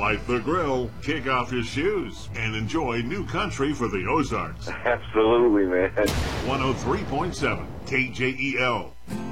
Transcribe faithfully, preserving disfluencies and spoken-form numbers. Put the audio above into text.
Light the grill, kick off your shoes, and enjoy new country for the Ozarks. Absolutely, man. one oh three point seven K J E L.